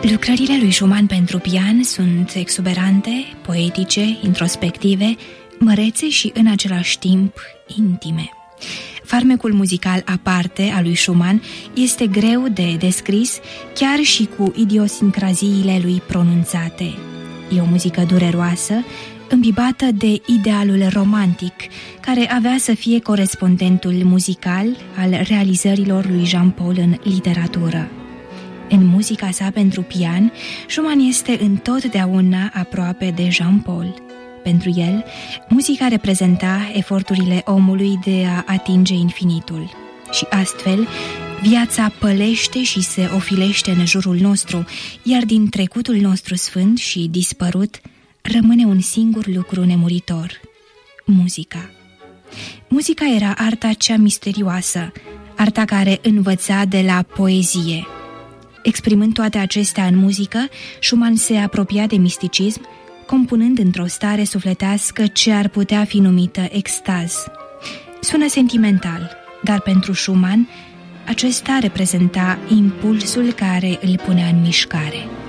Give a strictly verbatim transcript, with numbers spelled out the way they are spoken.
Lucrările lui Schumann pentru pian sunt exuberante, poetice, introspective, mărețe și în același timp intime. Farmecul muzical aparte al lui Schumann este greu de descris, chiar și cu idiosincraziile lui pronunțate. E o muzică dureroasă, îmbibată de idealul romantic, care avea să fie corespondentul muzical al realizărilor lui Jean-Paul în literatură. În muzica sa pentru pian, Schumann este întotdeauna aproape de Jean-Paul. Pentru el, muzica reprezenta eforturile omului de a atinge infinitul. Și astfel, viața pălește și se ofilește în jurul nostru, iar din trecutul nostru sfânt și dispărut, rămâne un singur lucru nemuritor: muzica. Muzica era arta cea misterioasă, arta care învăța de la poezie. Exprimând toate acestea în muzică, Schumann se apropia de misticism, compunând într-o stare sufletească ce ar putea fi numită extaz. Sună sentimental, dar pentru Schumann acesta reprezenta impulsul care îl punea în mișcare.